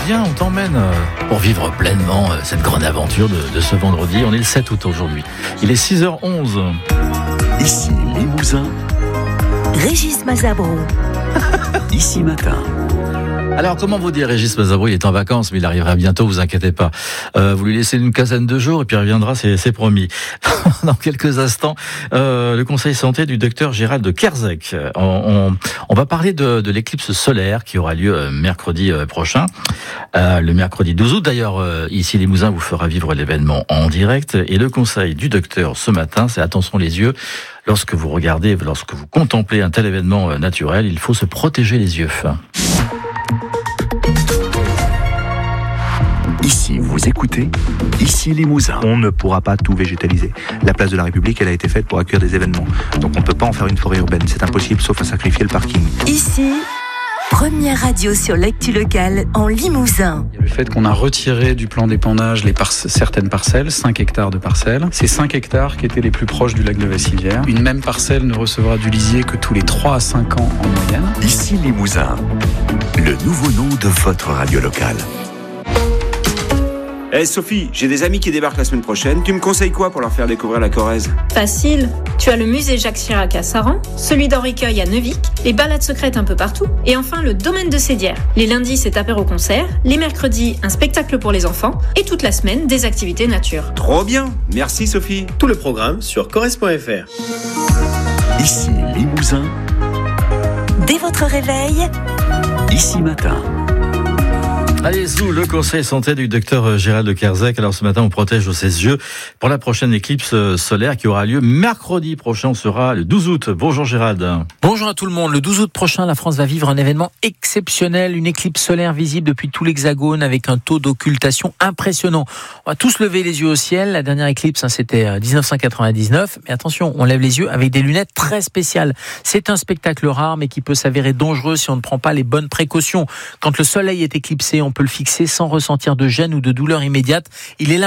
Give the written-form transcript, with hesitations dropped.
viens, on t'emmène pour vivre pleinement cette grande aventure de ce vendredi. On est le 7 août aujourd'hui. Il est 6h11. Ici Limousin. Régis Mazabro. Ici Matin. Alors, comment vous dire, Régis Mazabro, il est en vacances, mais il arrivera bientôt, vous inquiétez pas. Vous lui laissez une quinzaine de jours et puis il reviendra, c'est promis. Dans quelques instants, le conseil santé du docteur Gérald de Kerzec. On va parler de l'éclipse solaire qui aura lieu mercredi prochain, le mercredi 12 août. D'ailleurs, ici Limousin vous fera vivre l'événement en direct. Et le conseil du docteur ce matin, c'est attention les yeux. Lorsque vous contemplez un tel événement naturel, il faut se protéger les yeux. Ici, vous écoutez, ici Limousin. On ne pourra pas tout végétaliser. La place de la République, elle a été faite pour accueillir des événements. Donc on ne peut pas en faire une forêt urbaine. C'est impossible, sauf à sacrifier le parking. Ici, première radio sur l'actu locale en Limousin. Il y a le fait qu'on a retiré du plan d'épandage certaines parcelles, 5 hectares de parcelles. C'est 5 hectares qui étaient les plus proches du lac de Vassivière. Une même parcelle ne recevra du lisier que tous les 3 à 5 ans en moyenne. Ici Limousin, le nouveau nom de votre radio locale. Sophie, j'ai des amis qui débarquent la semaine prochaine. Tu me conseilles quoi pour leur faire découvrir la Corrèze ? Facile. Tu as le musée Jacques Chirac à Saran, celui d'Henriqueuil à Neuvic, les balades secrètes un peu partout, et enfin le domaine de Sédières. Les lundis, c'est apéro-concert, les mercredis, un spectacle pour les enfants, et toute la semaine, des activités nature. Trop bien. Merci Sophie. Tout le programme sur corrèze.fr. Ici Limousin. Dès votre réveil, Ici Matin. Allez, sous le conseil santé du docteur Gérald de Kerzec. Alors ce matin, on protège ses yeux pour la prochaine éclipse solaire qui aura lieu mercredi prochain. Ce sera le 12 août. Bonjour Gérald. Bonjour à tout le monde. Le 12 août prochain, la France va vivre un événement exceptionnel. Une éclipse solaire visible depuis tout l'Hexagone avec un taux d'occultation impressionnant. On va tous lever les yeux au ciel. La dernière éclipse, c'était 1999. Mais attention, on lève les yeux avec des lunettes très spéciales. C'est un spectacle rare, mais qui peut s'avérer dangereux si on ne prend pas les bonnes précautions. Quand le soleil est éclipsé, on peut le fixer sans ressentir de gêne ou de douleur immédiate. Il est là